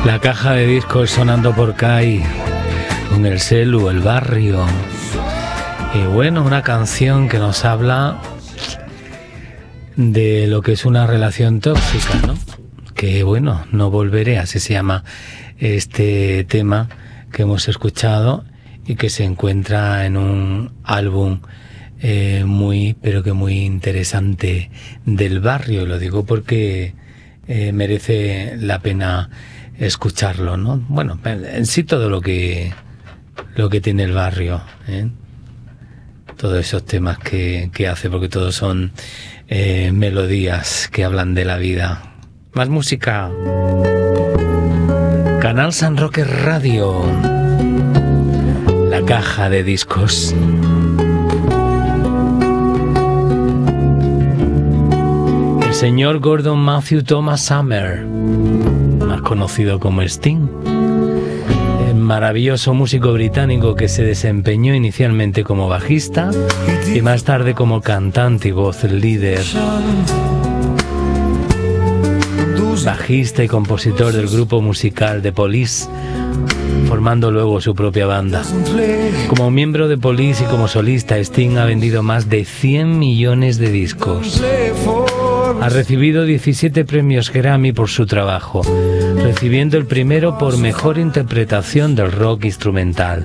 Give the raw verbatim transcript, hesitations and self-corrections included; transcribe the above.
La caja de discos sonando por Kai, con el celu, el barrio. Y bueno, una canción que nos habla de lo que es una relación tóxica, ¿no? Que bueno, no volveré, así se llama este tema que hemos escuchado y que se encuentra en un álbum eh, muy, pero que muy interesante del barrio. Lo digo porque eh, merece la pena escucharlo, ¿no? Bueno, en sí todo lo que lo que tiene el barrio, ¿eh? Todos esos temas que, que hace, porque todos son eh, melodías que hablan de la vida. Más música. Canal San Roque Radio. La caja de discos. El señor Gordon Matthew Thomas Summer, más conocido como Sting, el maravilloso músico británico que se desempeñó inicialmente como bajista y más tarde como cantante y voz líder, bajista y compositor del grupo musical The Police, formando luego su propia banda. Como miembro de Police y como solista, Sting ha vendido más de cien millones de discos. Ha recibido diecisiete premios Grammy por su trabajo, recibiendo el primero por mejor interpretación del rock instrumental.